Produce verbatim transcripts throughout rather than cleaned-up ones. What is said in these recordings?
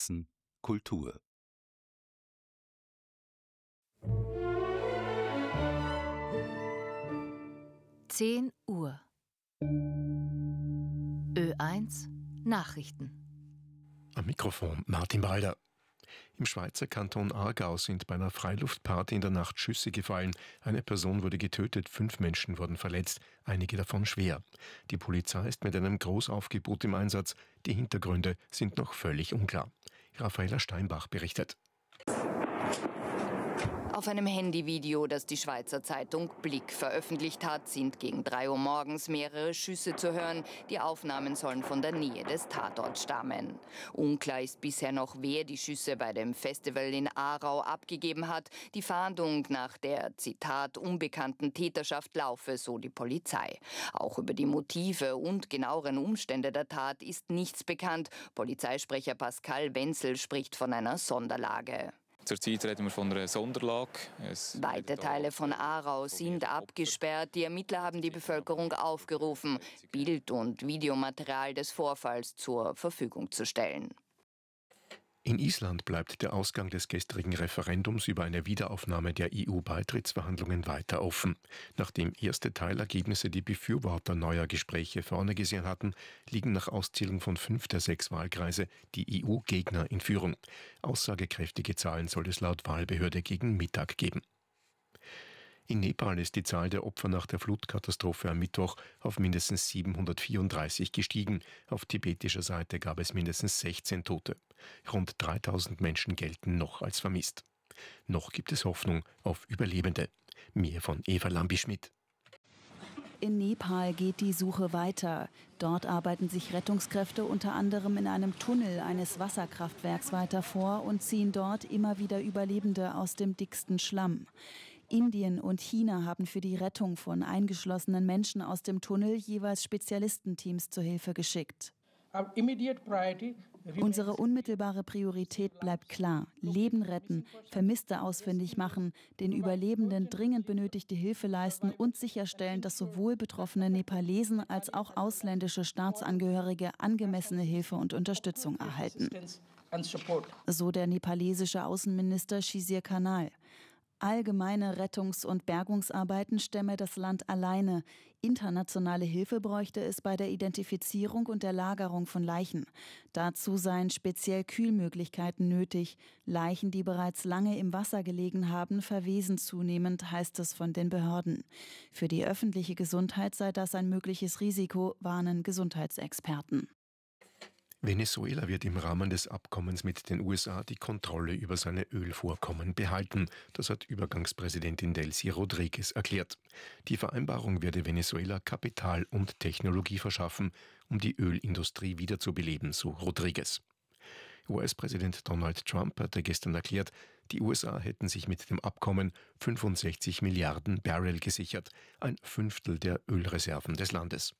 Kultur. zehn Uhr. Ö eins Nachrichten. Am Mikrofon Martin Walder. Im Schweizer Kanton Aargau sind bei einer Freiluftparty in der Nacht Schüsse gefallen. Eine Person wurde getötet, fünf Menschen wurden verletzt, einige davon schwer. Die Polizei ist mit einem Großaufgebot im Einsatz. Die Hintergründe sind noch völlig unklar. Raffaella Steinbach berichtet. Auf einem Handyvideo, das die Schweizer Zeitung Blick veröffentlicht hat, sind gegen drei Uhr morgens mehrere Schüsse zu hören. Die Aufnahmen sollen von der Nähe des Tatorts stammen. Unklar ist bisher noch, wer die Schüsse bei dem Festival in Aarau abgegeben hat. Die Fahndung nach der, Zitat, unbekannten Täterschaft laufe, so die Polizei. Auch über die Motive und genaueren Umstände der Tat ist nichts bekannt. Polizeisprecher Pascal Wenzel spricht von einer Sonderlage. Zurzeit reden wir von einer Sonderlage. Es Weite Teile von Aarau sind abgesperrt. Die Ermittler haben die Bevölkerung aufgerufen, Bild- und Videomaterial des Vorfalls zur Verfügung zu stellen. In Island bleibt der Ausgang des gestrigen Referendums über eine Wiederaufnahme der E U-Beitrittsverhandlungen weiter offen. Nachdem erste Teilergebnisse die Befürworter neuer Gespräche vorne gesehen hatten, liegen nach Auszählung von fünf der sechs Wahlkreise die E U-Gegner in Führung. Aussagekräftige Zahlen soll es laut Wahlbehörde gegen Mittag geben. In Nepal ist die Zahl der Opfer nach der Flutkatastrophe am Mittwoch auf mindestens siebenhundertvierunddreißig gestiegen. Auf tibetischer Seite gab es mindestens sechzehn Tote. Rund dreitausend Menschen gelten noch als vermisst. Noch gibt es Hoffnung auf Überlebende. Mehr von Eva Lambi-Schmidt. In Nepal geht die Suche weiter. Dort arbeiten sich Rettungskräfte unter anderem in einem Tunnel eines Wasserkraftwerks weiter vor und ziehen dort immer wieder Überlebende aus dem dicksten Schlamm. Indien und China haben für die Rettung von eingeschlossenen Menschen aus dem Tunnel jeweils Spezialistenteams zur Hilfe geschickt. Unsere unmittelbare Priorität bleibt klar: Leben retten, Vermisste ausfindig machen, den Überlebenden dringend benötigte Hilfe leisten und sicherstellen, dass sowohl betroffene Nepalesen als auch ausländische Staatsangehörige angemessene Hilfe und Unterstützung erhalten. So der nepalesische Außenminister Shizir Kanal. Allgemeine Rettungs- und Bergungsarbeiten stemme das Land alleine. Internationale Hilfe bräuchte es bei der Identifizierung und der Lagerung von Leichen. Dazu seien speziell Kühlmöglichkeiten nötig. Leichen, die bereits lange im Wasser gelegen haben, verwesen zunehmend, heißt es von den Behörden. Für die öffentliche Gesundheit sei das ein mögliches Risiko, warnen Gesundheitsexperten. Venezuela wird im Rahmen des Abkommens mit den U S A die Kontrolle über seine Ölvorkommen behalten. Das hat Übergangspräsidentin Delcy Rodriguez erklärt. Die Vereinbarung werde Venezuela Kapital und Technologie verschaffen, um die Ölindustrie wiederzubeleben, so Rodriguez. U S-Präsident Donald Trump hatte gestern erklärt, die U S A hätten sich mit dem Abkommen fünfundsechzig Milliarden Barrel gesichert, ein Fünftel der Ölreserven des Landes.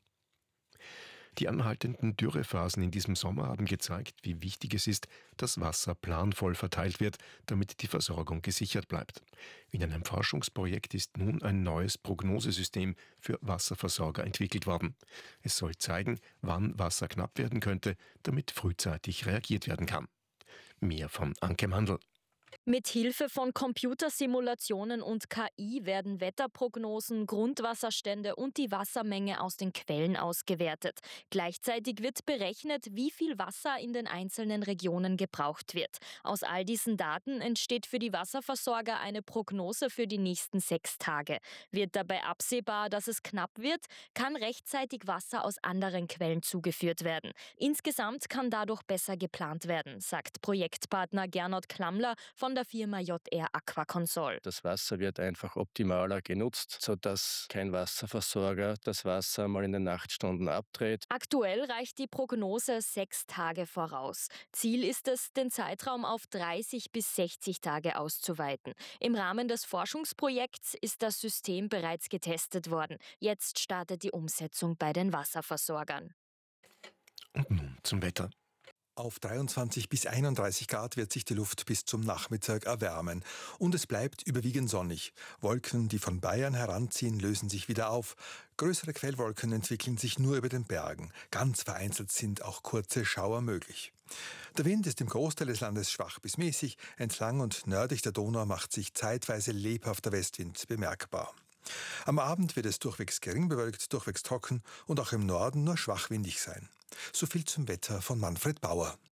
Die anhaltenden Dürrephasen in diesem Sommer haben gezeigt, wie wichtig es ist, dass Wasser planvoll verteilt wird, damit die Versorgung gesichert bleibt. In einem Forschungsprojekt ist nun ein neues Prognosesystem für Wasserversorger entwickelt worden. Es soll zeigen, wann Wasser knapp werden könnte, damit frühzeitig reagiert werden kann. Mehr von Anke Mandl. Mit Hilfe von Computersimulationen und K I werden Wetterprognosen, Grundwasserstände und die Wassermenge aus den Quellen ausgewertet. Gleichzeitig wird berechnet, wie viel Wasser in den einzelnen Regionen gebraucht wird. Aus all diesen Daten entsteht für die Wasserversorger eine Prognose für die nächsten sechs Tage. Wird dabei absehbar, dass es knapp wird, kann rechtzeitig Wasser aus anderen Quellen zugeführt werden. Insgesamt kann dadurch besser geplant werden, sagt Projektpartner Gernot Klammler von der Firma J R Aquaconsol. Das Wasser wird einfach optimaler genutzt, sodass kein Wasserversorger das Wasser mal in den Nachtstunden abdreht. Aktuell reicht die Prognose sechs Tage voraus. Ziel ist es, den Zeitraum auf dreißig bis sechzig Tage auszuweiten. Im Rahmen des Forschungsprojekts ist das System bereits getestet worden. Jetzt startet die Umsetzung bei den Wasserversorgern. Und nun zum Wetter. Auf dreiundzwanzig bis einunddreißig Grad wird sich die Luft bis zum Nachmittag erwärmen. Und es bleibt überwiegend sonnig. Wolken, die von Bayern heranziehen, lösen sich wieder auf. Größere Quellwolken entwickeln sich nur über den Bergen. Ganz vereinzelt sind auch kurze Schauer möglich. Der Wind ist im Großteil des Landes schwach bis mäßig. Entlang und nördlich der Donau macht sich zeitweise lebhafter Westwind bemerkbar. Am Abend wird es durchwegs gering bewölkt, durchwegs trocken und auch im Norden nur schwach windig sein. So viel zum Wetter von Manfred Bauer.